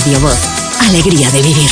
Radio Voz. Alegría de vivir.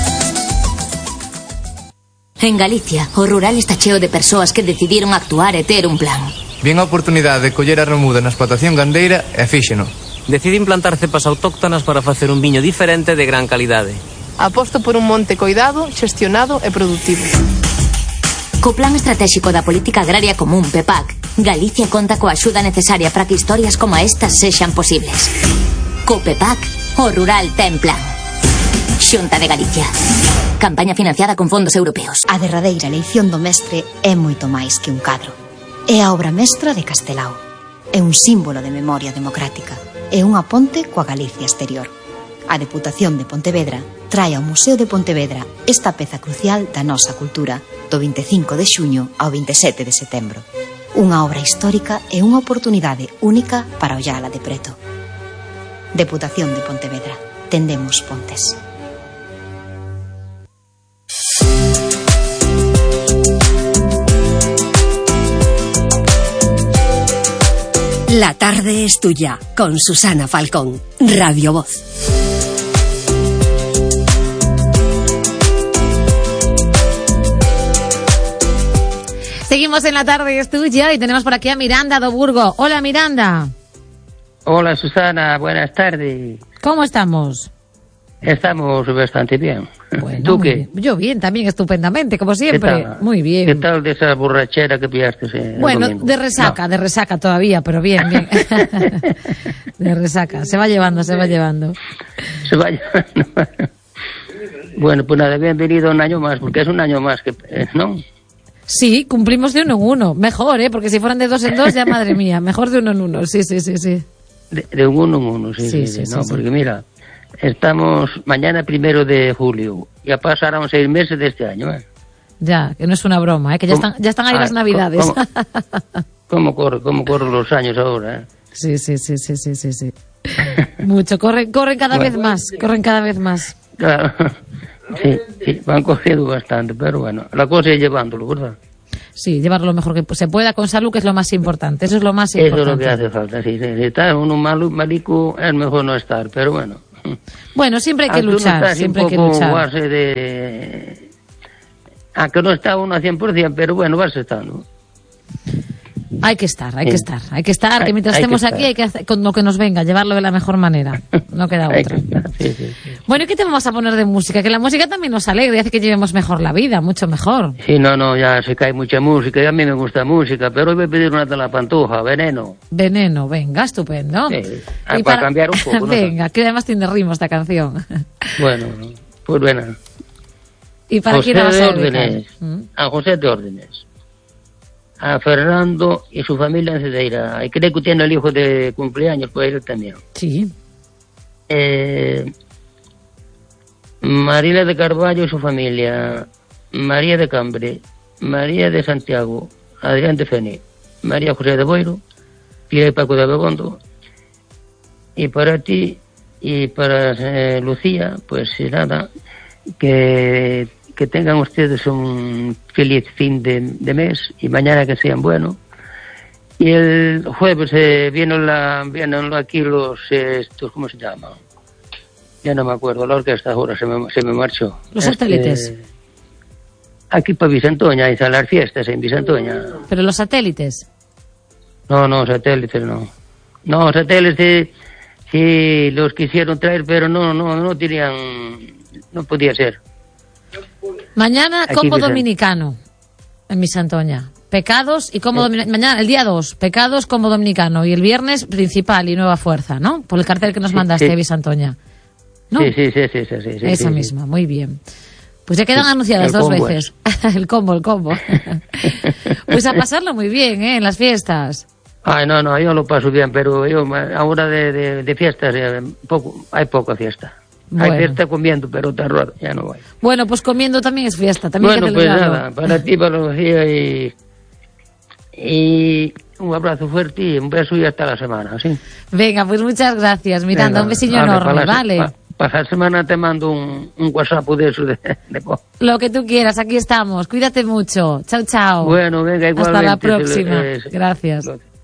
En Galicia, o rural está cheo de persoas que decidiron actuar e ter un plan. Vien a oportunidade de coller a remuda na explotación gandeira e fíxeno. Deciden plantar cepas autóctonas para facer un viño diferente de gran calidade. Aposto por un monte coidado, xestionado e produtivo. Co Plan Estratégico da Política Agraria Común, PEPAC, Galicia conta coa axuda necesaria para que historias como estas sexan posibles. Co PEPAC, o rural ten plan. Xunta de Galicia. Campaña financiada con fondos europeos. A derradeira eleición do mestre é moito máis que un cadro. É a obra mestra de Castelao. É un símbolo de memoria democrática. É unha ponte coa Galicia exterior. A Deputación de Pontevedra trae ao Museo de Pontevedra esta peza crucial da nosa cultura do 25 de xuño ao 27 de setembro. Unha obra histórica e unha oportunidade única para ollala de preto. Deputación de Pontevedra. Tendemos pontes. La tarde es tuya, con Susana Falcón, Radio Voz. Seguimos en La tarde es tuya y tenemos por aquí a Miranda do Burgo. Hola, Miranda. Hola, Susana, buenas tardes. ¿Cómo estamos? Estamos bastante bien. Bueno, ¿Tú qué? Bien. Yo bien, también estupendamente, como siempre. Muy bien. ¿Qué tal de esa borrachera que pillaste? Bueno, de resaca todavía, pero bien, bien. De resaca, se va llevando. Se va llevando. Bueno, pues nada, bienvenido un año más, porque es un año más, ¿no? Sí, cumplimos de uno en uno. Mejor, porque si fueran de dos en dos, ya madre mía, mejor de uno en uno, sí. De uno en uno, sí. Porque mira, estamos mañana 1 de julio, ya pasaron 6 meses de este año, ¿eh? Ya, que no es una broma, que ya están ahí las Navidades. ¿Cómo corren los años ahora, eh? Sí. Mucho, corren cada vez más. Claro, sí, van corriendo bastante, pero bueno, la cosa es llevándolo, ¿verdad? Sí, llevarlo lo mejor que se pueda con salud, que es lo más importante. Eso es lo más importante. Eso es lo que hace falta, sí. Si está uno malico, es mejor no estar, pero bueno. Bueno, siempre hay que luchar, siempre hay que luchar. Base de... Aunque no está uno a 100%, pero bueno, vas estando. Hay que estar, que mientras estemos aquí hay que hacer con lo que nos venga, llevarlo de la mejor manera, no queda otra. Sí. Bueno, ¿y qué te vamos a poner de música? Que la música también nos alegra y hace que llevemos mejor la vida, mucho mejor. Sí, no, ya se cae mucha música, y a mí me gusta música, pero hoy voy a pedir una de La Pantoja, Veneno, venga, estupendo. Sí, para cambiar un poco. Venga, que además tiene ritmo esta canción. Bueno, pues bueno. ¿Y para quién la vas a dedicar? A José de Órdenes, a Fernando y su familia en Cedeira, y creo que tiene el hijo de cumpleaños, pues él también. Sí. Mariela de Carballo y su familia, María de Cambre, María de Santiago, Adrián de Feni, María José de Boiro, Pilar y Paco de Abegondo, y para ti y para Lucía, pues nada, que tengan ustedes un feliz fin de mes y mañana que sean buenos. Y el jueves vienen aquí los estos, ¿cómo se llama? Ya no me acuerdo, la orquesta ahora se me marchó. Los satélites. Aquí para Visantoña, y a las fiestas en Visantoña. ¿Pero los satélites? No, satélites no. No, satélites sí los quisieron traer, pero no tenían, no podía ser. Mañana combo dominicano en Visantoña. Pecados y combo dominicano. Mañana, el día 2, Pecados, combo dominicano. Y el viernes, Principal y Nueva Fuerza, ¿no? Por el cartel que nos mandaste de Visantoña, ¿no? Sí. Esa misma, muy bien. Pues ya quedan anunciadas 2 veces. El combo. Pues a pasarlo muy bien, en las fiestas. Ay, no, yo lo paso bien, pero yo ahora de fiestas hay poca fiesta. Bueno. Hay fiesta comiendo, pero terror, ya no hay. Bueno, pues comiendo también es fiesta. También bueno, pues nada, para ti, para Lucía, y un abrazo fuerte y un beso y hasta la semana, ¿sí? Venga, pues muchas gracias, Miranda, un besillo enorme, ¿vale? Para la semana te mando un WhatsApp de eso de lo que tú quieras, aquí estamos. Cuídate mucho. Chao. Bueno, venga, igualmente. Hasta la próxima. Gracias.